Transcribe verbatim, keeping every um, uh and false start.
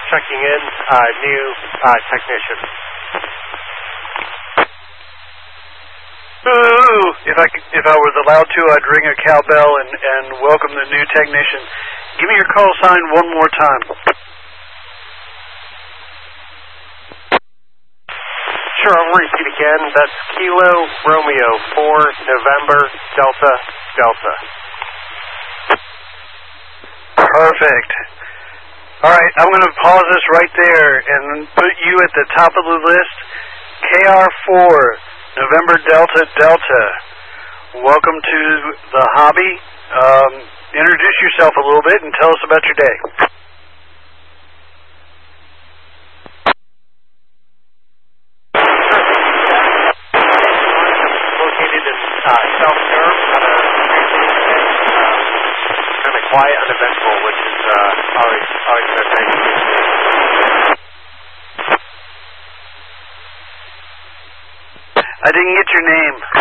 checking in, uh, new uh, technician. Ooh, if I could, if I was allowed to, I'd ring a cowbell and, and welcome the new technician. Give me your call sign one more time. Sure, I'll repeat again. That's Kilo Romeo four November Delta Delta. Perfect. All right, I'm going to pause this right there and put you at the top of the list. K R four, November Delta Delta. Welcome to the hobby. Um, introduce yourself a little bit and tell us about your day. Located in uh, South Europe, at a uh, kind of quiet, uneventful, which is uh, always always good. I didn't get your name.